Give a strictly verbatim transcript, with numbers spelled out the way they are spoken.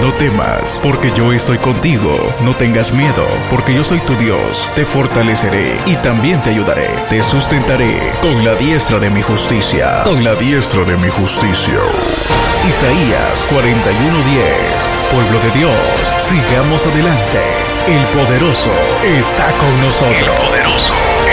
No temas, porque yo estoy contigo. No tengas miedo, porque yo soy tu Dios. Te fortaleceré y también te ayudaré. Te sustentaré con la diestra de mi justicia. Con la diestra de mi justicia. Isaías cuarenta y uno diez. Pueblo de Dios, sigamos adelante. El poderoso está con nosotros. El poderoso